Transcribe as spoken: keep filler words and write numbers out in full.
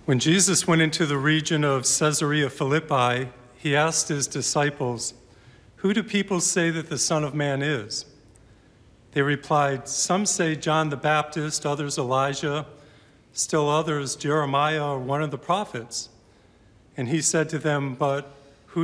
When Jesus went into the region of Caesarea Philippi, he asked his disciples, "Who do people say that the Son of Man is?" They replied, "Some say John the Baptist, others Elijah, still others Jeremiah or one of the prophets." And he said to them, "But